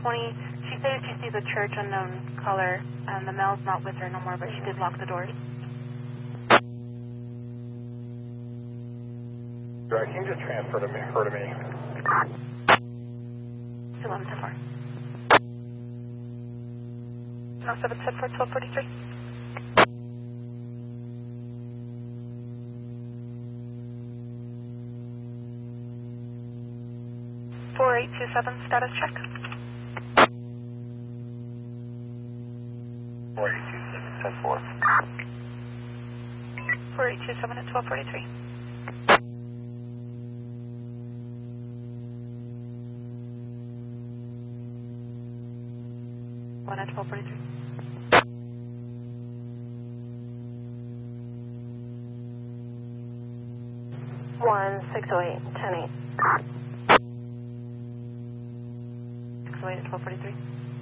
20, she says she sees a church unknown color, and the male's not with her no more, but she did lock the doors. Can you just transfer her to me? 11 10 4. No, 7 7 4 1243. 4827, status check. 4827, 10-4. 4827 at 1243. One at 1243. One 608 10-8. 608 at 1243.